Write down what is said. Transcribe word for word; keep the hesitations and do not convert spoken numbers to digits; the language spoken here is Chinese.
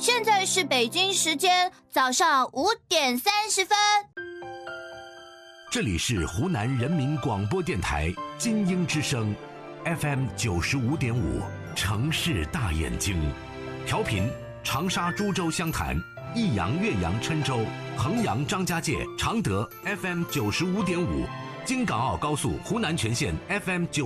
现在是北京时间早上五点三十分。 这里是湖南人民广播电台金鹰之声 F M 九十五点五，城市大眼睛，调频长沙、株洲、湘潭、益阳、岳阳、郴州、衡阳、张家界、常德 F M 九十五点五，京港澳高速湖南全线 F M 九。